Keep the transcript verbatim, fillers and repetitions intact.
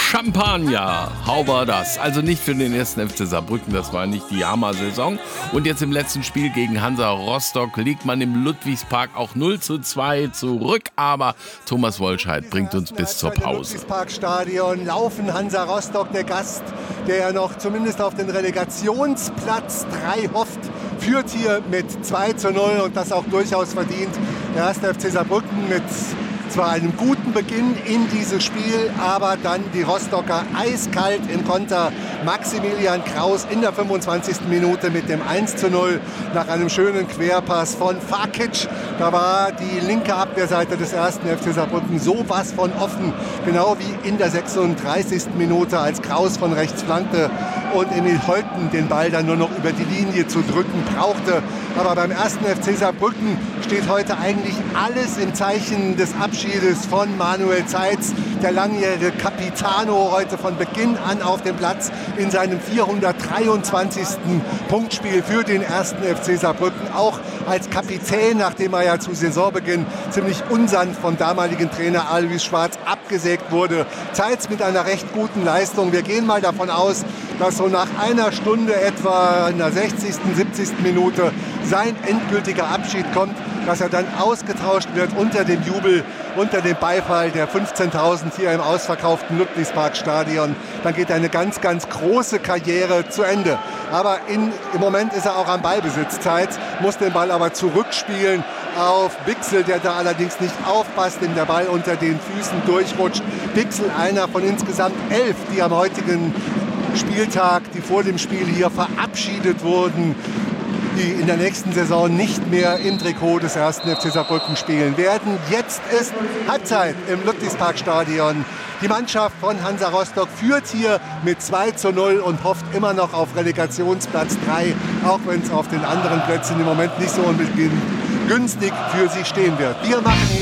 Champagner, how war das? Also nicht für den ersten F C Saarbrücken, das war nicht die Hammer-Saison. Und jetzt im letzten Spiel gegen Hansa Rostock liegt man im Ludwigspark auch null zu zwei zurück. Aber Thomas Wolscheid bringt uns bis zur Pause. Ludwigsparkstadion laufen Hansa Rostock, der Gast, der ja noch zumindest auf den Relegationsplatz drei hofft, führt hier mit zwei zu null und das auch durchaus verdient. Der erste F C Saarbrücken mit zwar einem guten Beginn in dieses Spiel, aber dann die Rostocker eiskalt im Konter. Maximilian Kraus in der fünfundzwanzigsten Minute mit dem eins zu null nach einem schönen Querpass von Fakic. Da war die linke Abwehrseite des ersten F C Saarbrücken sowas von offen, genau wie in der sechsunddreißigsten Minute, als Kraus von rechts flankte und Emil Holten den Ball dann nur noch über die Linie zu drücken brauchte. Aber beim ersten F C Saarbrücken steht heute eigentlich alles im Zeichen des Abschiedes von Manuel Zeitz, der langjährige Capitano, heute von Beginn an auf dem Platz in seinem vierhundertdreiundzwanzigsten Punktspiel für den ersten F C Saarbrücken. Auch als Kapitän, nachdem er ja zu Saisonbeginn ziemlich unsanft vom damaligen Trainer Alois Schwarz abgesägt wurde. Zeitz mit einer recht guten Leistung. Wir gehen mal davon aus, dass so nach einer Stunde etwa in der sechzigsten, siebzigsten Minute sein endgültiger Abschied kommt, dass er dann ausgetauscht wird unter dem Jubel, unter dem Beifall der fünfzehntausend hier im ausverkauften Ludwigsparkstadion. Dann geht eine ganz, ganz große Karriere zu Ende. Aber in, im Moment ist er auch am Ballbesitz. Zeitz muss den Ball aber zurückspielen auf Bixel, der da allerdings nicht aufpasst, dem der Ball unter den Füßen durchrutscht. Bixel, einer von insgesamt elf, die am heutigen Spieltag, die vor dem Spiel hier verabschiedet wurden, die in der nächsten Saison nicht mehr im Trikot des ersten F C Saarbrücken spielen werden. Jetzt ist Halbzeit im Ludwigsparkstadion. Die Mannschaft von Hansa Rostock führt hier mit zwei zu null und hofft immer noch auf Relegationsplatz drei, auch wenn es auf den anderen Plätzen im Moment nicht so unbedingt günstig für sie stehen wird. Wir machen hier